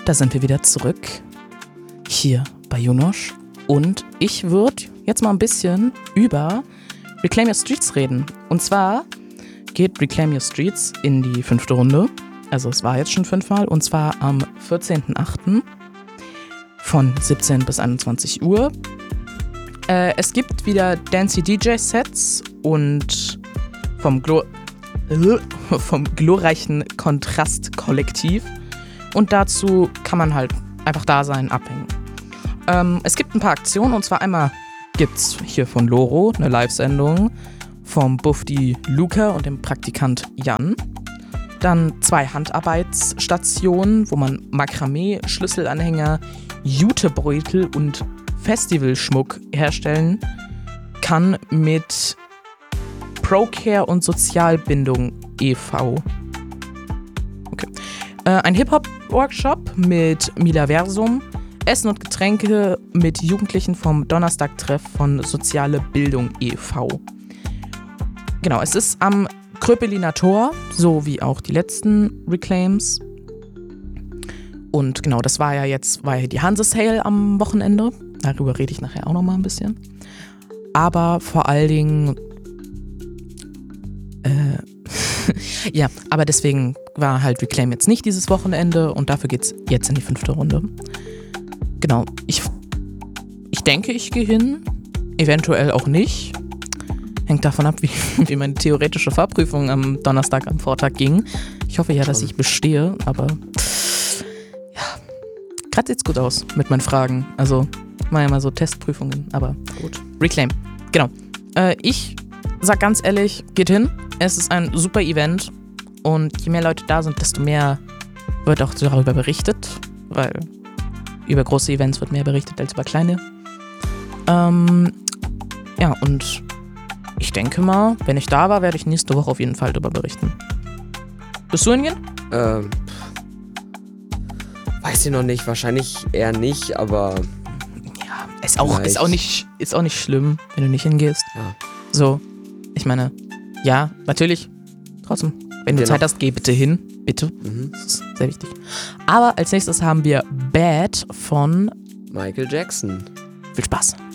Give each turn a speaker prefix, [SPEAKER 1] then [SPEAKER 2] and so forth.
[SPEAKER 1] da sind wir wieder zurück. Hier bei Junosch. Und ich würde jetzt mal ein bisschen über Reclaim Your Streets reden. Und zwar geht Reclaim Your Streets in die 5. Runde. Also es war jetzt schon 5-mal. Und zwar am 14.08. von 17 bis 21 Uhr. Es gibt wieder Dancy DJ-Sets und vom glorreichen Kontrast-Kollektiv. Und dazu kann man halt einfach da sein, abhängen. Es gibt ein paar Aktionen, und zwar einmal gibt's hier von Loro eine Live-Sendung vom Bufdi Luca und dem Praktikant Jan. Dann 2 Handarbeitsstationen, wo man Makramee, Schlüsselanhänger, Jutebeutel und Festivalschmuck herstellen kann mit Procare und Sozialbindung e.V. Okay. Ein Hip-Hop-Workshop mit Mila Versum, Essen und Getränke mit Jugendlichen vom Donnerstag-Treff von Soziale Bildung e.V. Genau, es ist am Kröpeliner Tor, so wie auch die letzten Reclaims. Und genau, das war ja die Hanse-Sale am Wochenende. Darüber rede ich nachher auch nochmal ein bisschen. Aber vor allen Dingen ja, aber deswegen war halt Reclaim jetzt nicht dieses Wochenende und dafür geht's jetzt in die 5. Runde. Genau, ich denke, ich gehe hin, eventuell auch nicht. Hängt davon ab, wie meine theoretische Fahrprüfung am Donnerstag, am Vortag ging. Ich hoffe ja, dass ich bestehe, aber ja, gerade sieht's gut aus mit meinen Fragen. Also, ich mache ja mal so Testprüfungen, aber gut. Reclaim, genau. Ich sag ganz ehrlich, geht hin. Es ist ein super Event und je mehr Leute da sind, desto mehr wird auch darüber berichtet, weil über große Events wird mehr berichtet als über kleine. Ja, und ich denke mal, wenn ich da war, werde ich nächste Woche auf jeden Fall darüber berichten. Bist du hingehen?
[SPEAKER 2] Weiß ich noch nicht, wahrscheinlich eher nicht, aber
[SPEAKER 1] ja, ist auch nicht schlimm, wenn du nicht hingehst.
[SPEAKER 2] Ja.
[SPEAKER 1] So, ich meine, ja, natürlich, trotzdem, wenn du Zeit hast, geh bitte hin, bitte. Das ist sehr wichtig. Aber als nächstes haben wir Bad von
[SPEAKER 2] Michael Jackson.
[SPEAKER 1] Viel Spaß.